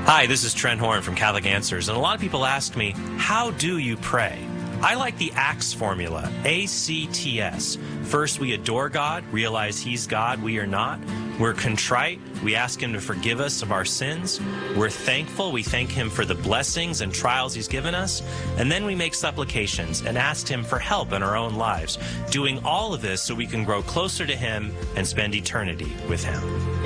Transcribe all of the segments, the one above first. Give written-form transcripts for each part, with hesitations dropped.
Hi, this is Trent Horn from Catholic Answers, and a lot of people ask me, how do you pray? I like the ACTS formula, ACTS. First, we adore God, realize He's God, we are not. We're contrite, we ask Him to forgive us of our sins. We're thankful, we thank Him for the blessings and trials He's given us. And then we make supplications and ask Him for help in our own lives, doing all of this so we can grow closer to Him and spend eternity with Him.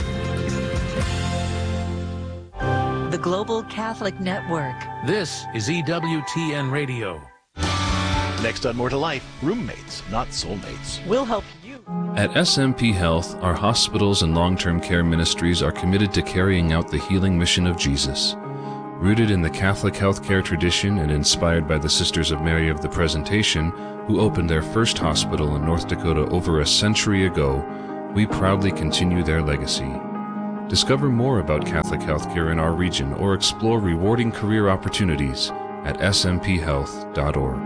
The Global Catholic Network. This is EWTN Radio. Next on More to Life, roommates, not soulmates. We'll help you. At SMP Health, our hospitals and long-term care ministries are committed to carrying out the healing mission of Jesus. Rooted in the Catholic healthcare tradition and inspired by the Sisters of Mary of the Presentation, who opened their first hospital in North Dakota over a century ago, we proudly continue their legacy. Discover more about Catholic healthcare in our region or explore rewarding career opportunities at smphealth.org.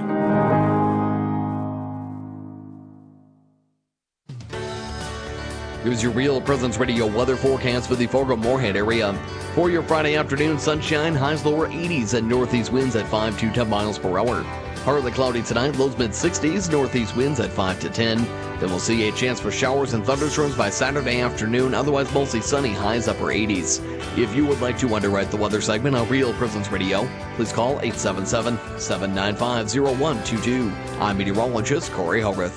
Here's your Real Presence Radio weather forecast for the Fargo-Moorhead area. For your Friday afternoon, sunshine, highs lower 80s and northeast winds at 5 to 10 miles per hour. Partly cloudy tonight, lows mid-60s, northeast winds at 5 to 10. Then we'll see a chance for showers and thunderstorms by Saturday afternoon, otherwise mostly sunny, highs upper 80s. If you would like to underwrite the weather segment on Real Presence Radio, please call 877-795-0122. I'm meteorologist Corey Hogarth.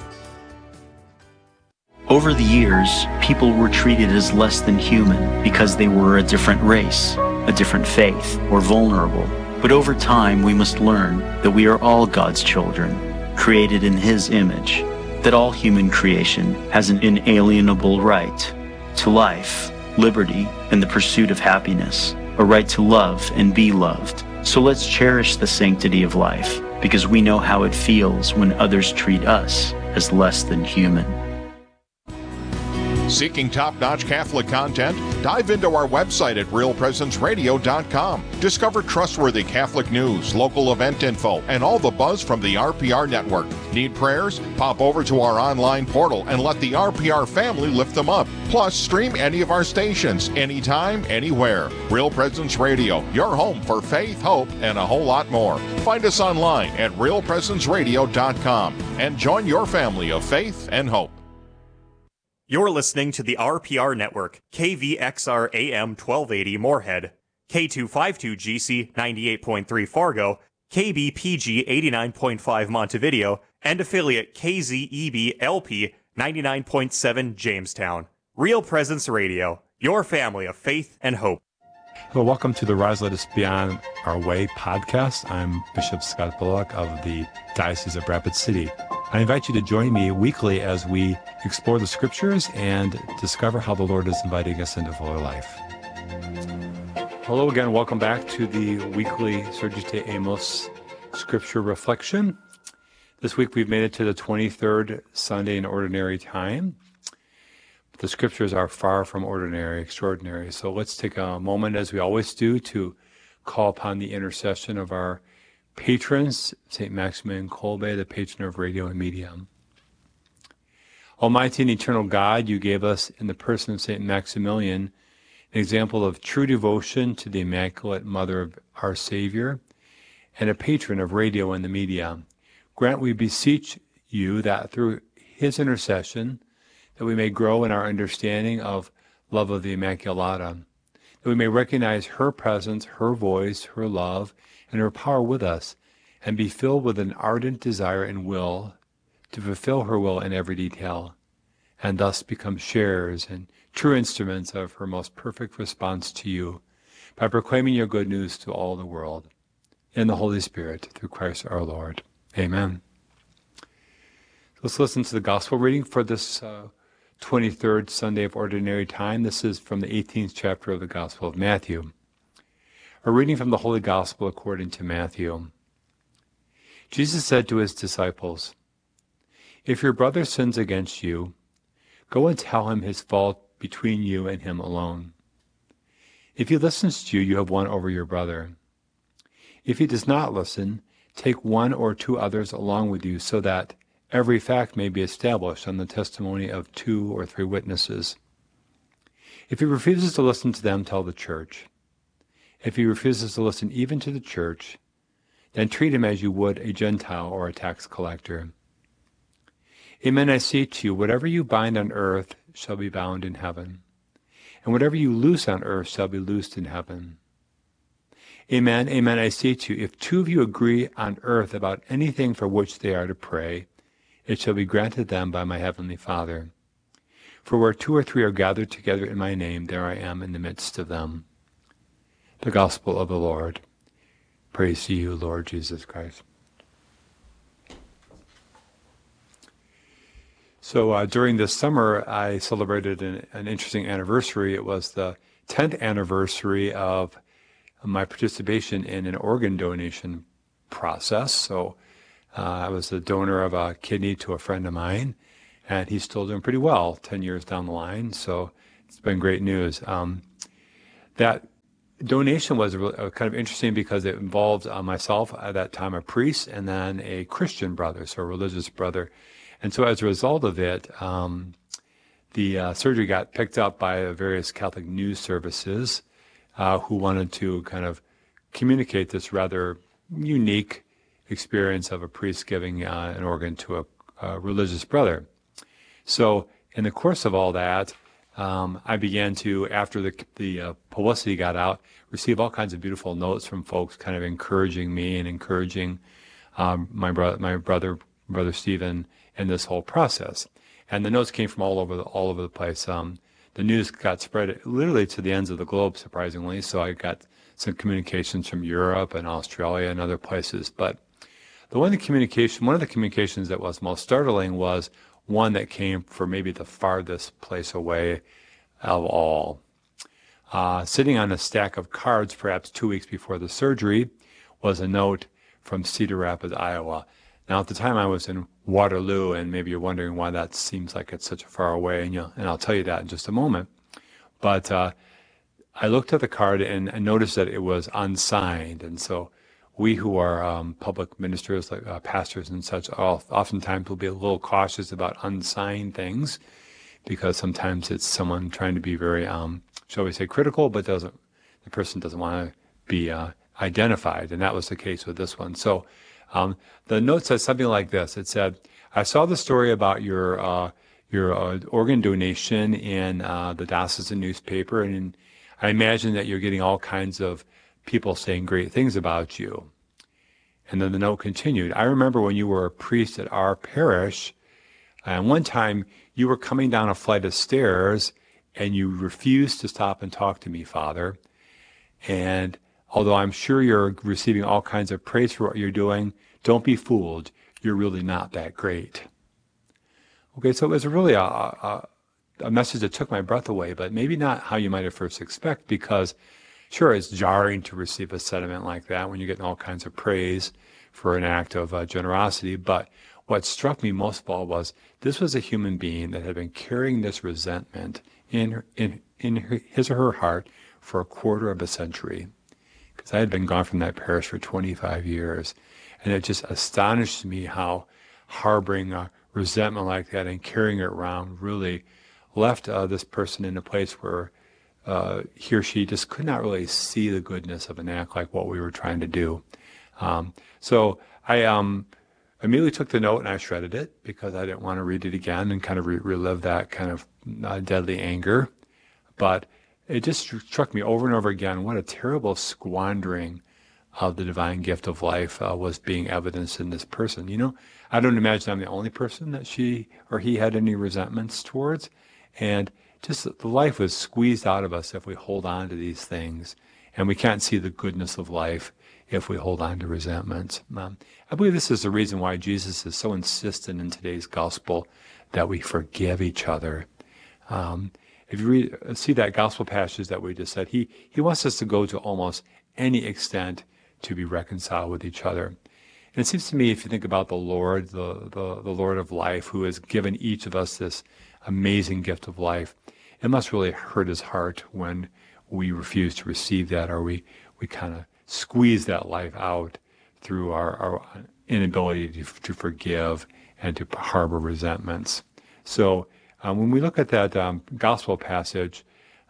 Over the years, people were treated as less than human because they were a different race, a different faith, or vulnerable. But over time, we must learn that we are all God's children, created in His image, that all human creation has an inalienable right to life, liberty, and the pursuit of happiness, a right to love and be loved. So let's cherish the sanctity of life, because we know how it feels when others treat us as less than human. Seeking top-notch Catholic content? Dive into our website at realpresenceradio.com. Discover trustworthy Catholic news, local event info, and all the buzz from the RPR network. Need prayers? Pop over to our online portal and let the RPR family lift them up. Plus, stream any of our stations, anytime, anywhere. Real Presence Radio, your home for faith, hope, and a whole lot more. Find us online at realpresenceradio.com and join your family of faith and hope. You're listening to the RPR Network, KVXR AM 1280 Moorhead, K252GC 98.3 Fargo, KBPG 89.5 Montevideo, and affiliate KZEB LP 99.7 Jamestown. Real Presence Radio, your family of faith and hope. Hello, welcome to the Rise Let Us Beyond Our Way podcast. I'm Bishop Scott Bullock of the Diocese of Rapid City. I invite you to join me weekly as we explore the scriptures and discover how the Lord is inviting us into fuller life. Hello again, welcome back to the weekly Surgite Amos scripture reflection. This week we've made it to the 23rd Sunday in Ordinary Time. The scriptures are far from ordinary, extraordinary. So let's take a moment, as we always do, to call upon the intercession of our patrons, St. Maximilian Kolbe, the patron of radio and media. Almighty and eternal God, you gave us in the person of St. Maximilian an example of true devotion to the Immaculate Mother of our Savior and a patron of radio and the media. Grant, we beseech you, that through his intercession, that we may grow in our understanding of love of the Immaculata, that we may recognize her presence, her voice, her love, and her power with us, and be filled with an ardent desire and will to fulfill her will in every detail, and thus become sharers and true instruments of her most perfect response to you, by proclaiming your good news to all the world. In the Holy Spirit, through Christ our Lord. Amen. Let's listen to the Gospel reading for this 23rd Sunday of Ordinary Time. This is from the 18th chapter of the Gospel of Matthew. A reading from the Holy Gospel according to Matthew. Jesus said to his disciples, "If your brother sins against you, go and tell him his fault between you and him alone. If he listens to you, you have won over your brother. If he does not listen, take one or two others along with you, so that every fact may be established on the testimony of 2 or 3 witnesses. If he refuses to listen to them, tell the church. If he refuses to listen even to the church, then treat him as you would a Gentile or a tax collector. Amen, I say to you, whatever you bind on earth shall be bound in heaven, and whatever you loose on earth shall be loosed in heaven. Amen, amen, I say to you, if two of you agree on earth about anything for which they are to pray, it shall be granted them by my heavenly Father. For where 2 or 3 are gathered together in my name, there I am in the midst of them. The Gospel of the Lord. Praise to you, Lord Jesus Christ. So during this summer, I celebrated an interesting anniversary. It was the 10th anniversary of my participation in an organ donation process. So I was the donor of a kidney to a friend of mine, and he's still doing pretty well 10 years down the line. So it's been great news. That donation was kind of interesting because it involved myself, at that time a priest, and then a Christian brother, so a religious brother. And so as a result of it, the surgery got picked up by various Catholic news services who wanted to kind of communicate this rather unique experience of a priest giving an organ to a religious brother. So in the course of all that, I began to, after the publicity got out, receive all kinds of beautiful notes from folks kind of encouraging me and encouraging my brother Stephen in this whole process. And the notes came from all over the place. The news got spread literally to the ends of the globe, surprisingly. So I got some communications from Europe and Australia and other places. But one of the communications that was most startling was one that came from maybe the farthest place away of all. Sitting on a stack of cards, perhaps 2 weeks before the surgery, was a note from Cedar Rapids, Iowa. Now, at the time, I was in Waterloo, and maybe you're wondering why that seems like it's such a far away, and I'll tell you that in just a moment. But I looked at the card and noticed that it was unsigned, and so we who are public ministers, like pastors and such, oftentimes will be a little cautious about unsigned things, because sometimes it's someone trying to be very, shall we say, critical, but the person doesn't want to be identified, and that was the case with this one. So the note says something like this. It said, I saw the story about your organ donation in the diocesan newspaper, and I imagine that you're getting all kinds of people saying great things about you. And then the note continued, I remember when you were a priest at our parish, and one time you were coming down a flight of stairs, and you refused to stop and talk to me, Father. And although I'm sure you're receiving all kinds of praise for what you're doing, don't be fooled. You're really not that great. Okay, so it was really a message that took my breath away, but maybe not how you might at first expect, because sure, it's jarring to receive a sentiment like that when you're getting all kinds of praise for an act of generosity. But what struck me most of all was this was a human being that had been carrying this resentment in his or her heart for a quarter of a century. Because I had been gone from that parish for 25 years. And it just astonished me how harboring a resentment like that and carrying it around really left this person in a place where he or she just could not really see the goodness of an act like what we were trying to do. So I immediately took the note and I shredded it because I didn't want to read it again and kind of relive that kind of deadly anger. But it just struck me over and over again what a terrible squandering of the divine gift of life was being evidenced in this person. You know, I don't imagine I'm the only person that she or he had any resentments towards. And just the life was squeezed out of us if we hold on to these things. And we can't see the goodness of life if we hold on to resentments. I believe this is the reason why Jesus is so insistent in today's gospel that we forgive each other. If you see that gospel passage that we just said, he wants us to go to almost any extent to be reconciled with each other. And it seems to me, if you think about the Lord, the Lord of life, who has given each of us this amazing gift of life, it must really hurt his heart when we refuse to receive that, or we kind of squeeze that life out through our inability to forgive and to harbor resentments. So when we look at that gospel passage,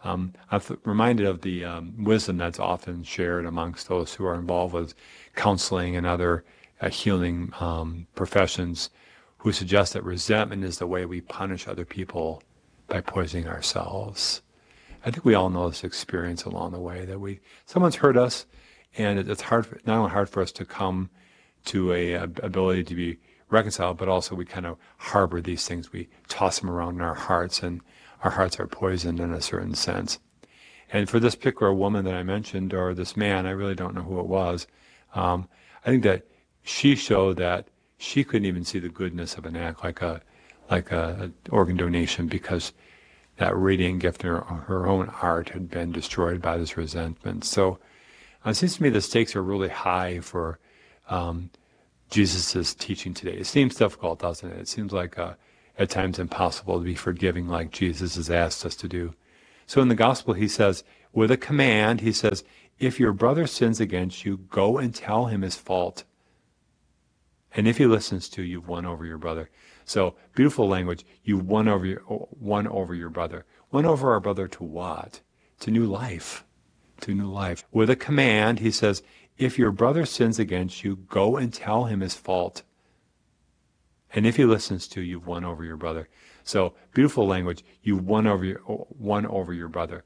I'm reminded of the wisdom that's often shared amongst those who are involved with counseling and other healing professions, who suggest that resentment is the way we punish other people by poisoning ourselves. I think we all know this experience along the way, that someone's hurt us, and it's not only hard for us to come to a ability to be reconciled, but also we kind of harbor these things. We toss them around in our hearts, and our hearts are poisoned in a certain sense. And for this particular woman that I mentioned, or this man, I really don't know who it was, I think that she showed that she couldn't even see the goodness of an act like a organ donation, because that radiant gift in her own heart had been destroyed by this resentment. So it seems to me the stakes are really high for Jesus' teaching today. It seems difficult, doesn't it? It seems like at times impossible to be forgiving like Jesus has asked us to do. So in the gospel, he says, with a command, he says, if your brother sins against you, go and tell him his fault. And if he listens to you, you've won over your brother. So beautiful language. You've won over your brother. Won over our brother to what? To new life. To new life. With a command, he says, if your brother sins against you, go and tell him his fault. And if he listens to you, you've won over your brother. So beautiful language. You've won over your brother.